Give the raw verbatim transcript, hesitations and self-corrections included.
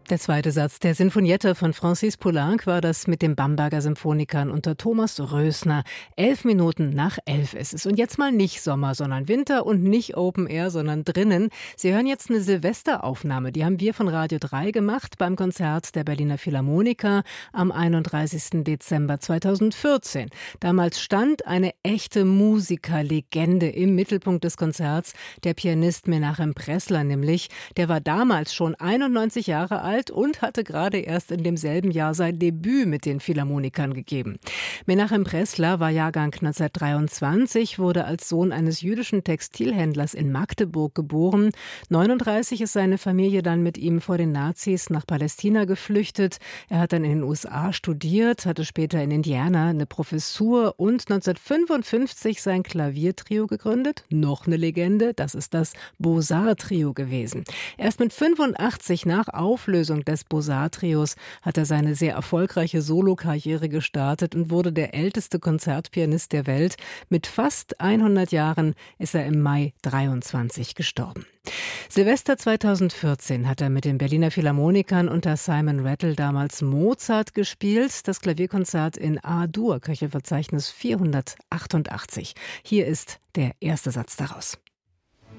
Der zweite Satz der Sinfoniette von Francis Poulenc war das mit den Bamberger Symphonikern unter Thomas Rösner. Elf Minuten nach elf ist es. Und jetzt mal nicht Sommer, sondern Winter und nicht Open Air, sondern drinnen. Sie hören jetzt eine Silvesteraufnahme. Die haben wir von Radio drei gemacht beim Konzert der Berliner Philharmoniker am einunddreißigsten Dezember zweitausendvierzehn. Damals stand eine echte Musikerlegende im Mittelpunkt des Konzerts, der Pianist Menachem Pressler nämlich. Der war damals schon einundneunzig Jahre alt und hatte gerade erst in demselben Jahr sein Debüt mit den Philharmonikern gegeben. Menachem Pressler war Jahrgang neunzehnhundertdreiundzwanzig, wurde als Sohn eines jüdischen Textilhändlers in Magdeburg geboren. neununddreißig ist seine Familie dann mit ihm vor den Nazis nach Palästina geflüchtet. Er hat dann in den U S A studiert, hatte später in Indiana eine Professur und neunzehnhundertfünfundfünfzig sein Klaviertrio gegründet. Noch eine Legende, das ist das Beaux-Arts-Trio gewesen. Erst mit fünfundachtzig nach Auflösung des Beaux-Arts-Trios hat er seine sehr erfolgreiche Solokarriere gestartet und wurde der älteste Konzertpianist der Welt. Mit fast hundert Jahren ist er im Mai dreiundzwanzig gestorben. Silvester zweitausendvierzehn hat er mit den Berliner Philharmonikern unter Simon Rattle damals Mozart gespielt. Das Klavierkonzert in A-Dur, Köchelverzeichnis vierhundertachtundachtzig. Hier ist der erste Satz daraus.